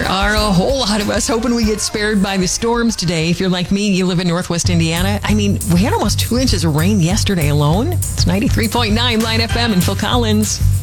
There are a whole lot of us hoping we get spared by the storms today. If you're like me, you live in Northwest Indiana. I mean, we had almost 2 inches of rain yesterday alone. It's 93.9 Line FM and Phil Collins.